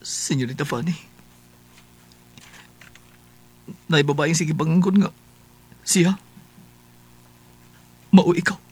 Senyorita Fanny, naibabayang sige pangangkon nga siya, mao ikaw.